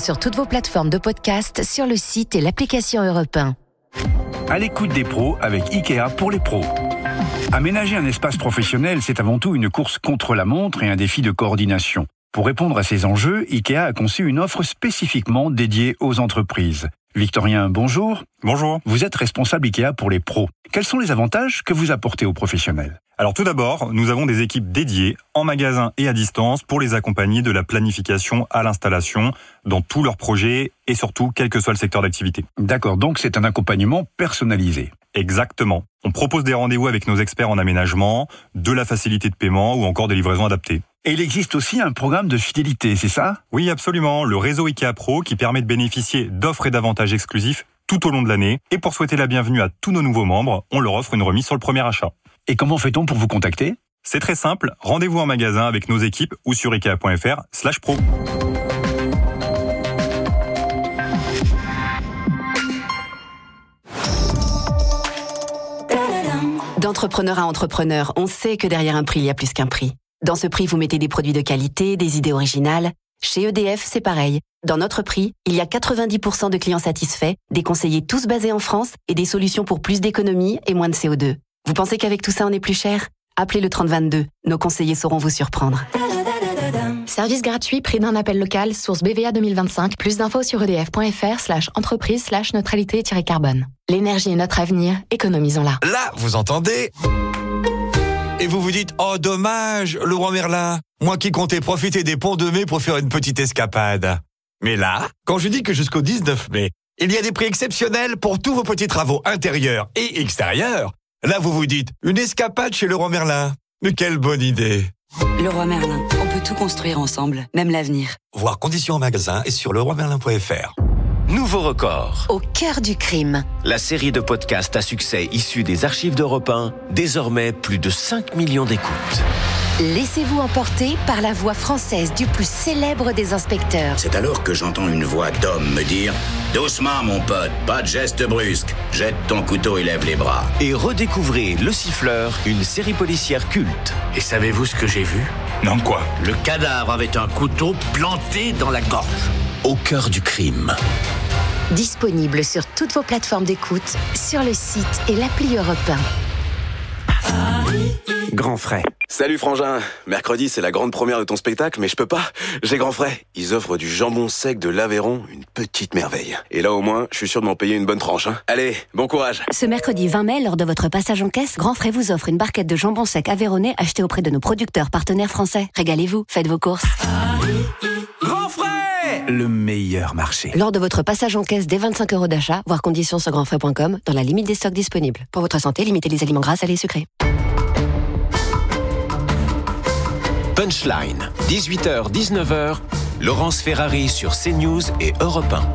sur toutes vos plateformes de podcast, sur le site et l'application Europe 1. À l'écoute des pros avec IKEA pour les pros. Aménager un espace professionnel, c'est avant tout une course contre la montre et un défi de coordination. Pour répondre à ces enjeux, IKEA a conçu une offre spécifiquement dédiée aux entreprises. Victorien, bonjour. Bonjour. Vous êtes responsable IKEA pour les pros. Quels sont les avantages que vous apportez aux professionnels ? Alors tout d'abord, nous avons des équipes dédiées en magasin et à distance pour les accompagner de la planification à l'installation dans tous leurs projets et surtout quel que soit le secteur d'activité. D'accord, donc c'est un accompagnement personnalisé. Exactement. On propose des rendez-vous avec nos experts en aménagement, de la facilité de paiement ou encore des livraisons adaptées. Et il existe aussi un programme de fidélité, c'est ça ? Oui, absolument. Le réseau IKEA Pro qui permet de bénéficier d'offres et d'avantages exclusifs tout au long de l'année. Et pour souhaiter la bienvenue à tous nos nouveaux membres, on leur offre une remise sur le premier achat. Et comment fait-on pour vous contacter ? C'est très simple. Rendez-vous en magasin avec nos équipes ou sur ikea.fr/pro. D'entrepreneur à entrepreneur, on sait que derrière un prix, il y a plus qu'un prix. Dans ce prix, vous mettez des produits de qualité, des idées originales. Chez EDF, c'est pareil. Dans notre prix, il y a 90% de clients satisfaits, des conseillers tous basés en France et des solutions pour plus d'économie et moins de CO2. Vous pensez qu'avec tout ça, on est plus cher ? Appelez le 3022. Nos conseillers sauront vous surprendre. Service gratuit, prix d'un appel local, source BVA 2025. Plus d'infos sur edf.fr/entreprise/neutralité-carbone. L'énergie est notre avenir, économisons-la. Là, vous entendez ? Et vous vous dites, oh dommage, Leroy Merlin, moi qui comptais profiter des ponts de mai pour faire une petite escapade. Mais là, quand je dis que jusqu'au 19 mai, il y a des prix exceptionnels pour tous vos petits travaux intérieurs et extérieurs, là vous vous dites, une escapade chez Leroy Merlin. Mais quelle bonne idée. Leroy Merlin, on peut tout construire ensemble, même l'avenir. Voir conditions en magasin et sur leroymerlin.fr. Nouveau record. Au cœur du crime. La série de podcasts à succès issue des archives d'Europe 1, désormais plus de 5 millions d'écoutes. Laissez-vous emporter par la voix française du plus célèbre des inspecteurs. C'est alors que j'entends une voix d'homme me dire « Doucement mon pote, pas de geste brusque, jette ton couteau et lève les bras. » Et redécouvrez Le Siffleur, une série policière culte. Et savez-vous ce que j'ai vu ? Non, quoi ? Le cadavre avait un couteau planté dans la gorge. Au cœur du crime. Disponible sur toutes vos plateformes d'écoute, sur le site et l'appli Europe 1. Grand frais. Salut frangin, mercredi c'est la grande première de ton spectacle, mais je peux pas, j'ai grand frais. Ils offrent du jambon sec de l'Aveyron, une petite merveille. Et là au moins, je suis sûr de m'en payer une bonne tranche. Allez, bon courage. Ce mercredi 20 mai, lors de votre passage en caisse, Grand Frais vous offre une barquette de jambon sec aveyronnais achetée auprès de nos producteurs partenaires français. Régalez-vous, faites vos courses. Grand frais ! Le meilleur marché. Lors de votre passage en caisse dès 25 € d'achat, voir conditions sur grandfrais.com, dans la limite des stocks disponibles. Pour votre santé, limitez les aliments gras, salés et sucrés. Punchline, 18h-19h, Laurence Ferrari sur CNews et Europe 1.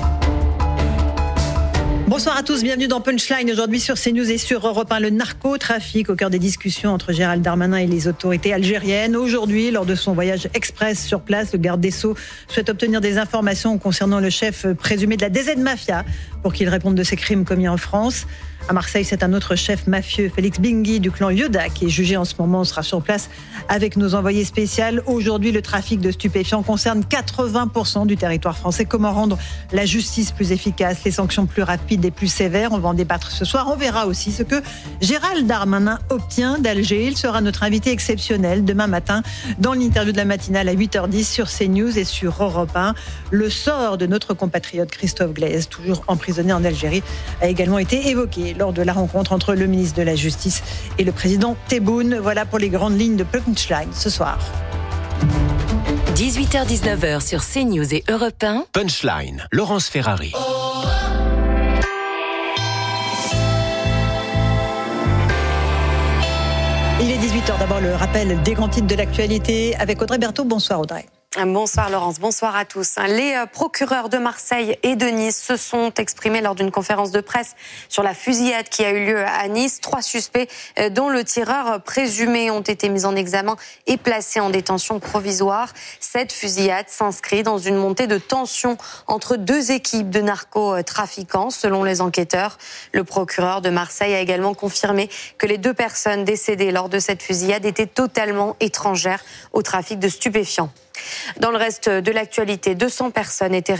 Bonsoir à tous, bienvenue dans Punchline. Aujourd'hui sur CNews et sur Europe 1, le narcotrafic au cœur des discussions entre Gérald Darmanin et les autorités algériennes. Aujourd'hui, lors de son voyage express sur place, le garde des Sceaux souhaite obtenir des informations concernant le chef présumé de la DZ Mafia pour qu'il réponde de ces crimes commis en France. À Marseille, c'est un autre chef mafieux, Félix Bingui, du clan Yoda, qui est jugé en ce moment. On sera sur place avec nos envoyés spéciaux. Aujourd'hui, le trafic de stupéfiants concerne 80% du territoire français. Comment rendre la justice plus efficace, les sanctions plus rapides et plus sévères ? On va en débattre ce soir. On verra aussi ce que Gérald Darmanin obtient d'Alger. Il sera notre invité exceptionnel demain matin dans l'interview de la matinale à 8h10 sur CNews et sur Europe 1. Le sort de notre compatriote Christophe Glaise, toujours emprisonné en Algérie, a également été évoqué lors de la rencontre entre le ministre de la Justice et le président Tebboune. Voilà pour les grandes lignes de Punchline ce soir. 18h-19h sur CNews et Europe 1. Punchline, Laurence Ferrari. Il est 18h. D'abord, le rappel des grands titres de l'actualité avec Audrey Berthaud. Bonsoir Audrey. Bonsoir Laurence, bonsoir à tous. Les procureurs de Marseille et de Nice se sont exprimés lors d'une conférence de presse sur la fusillade qui a eu lieu à Nice. 3 suspects, dont le tireur présumé, ont été mis en examen et placés en détention provisoire. Cette fusillade s'inscrit dans une montée de tension entre 2 équipes de narcotrafiquants, selon les enquêteurs. Le procureur de Marseille a également confirmé que les 2 personnes décédées lors de cette fusillade étaient totalement étrangères au trafic de stupéfiants. Dans le reste de l'actualité, 200 personnes étaient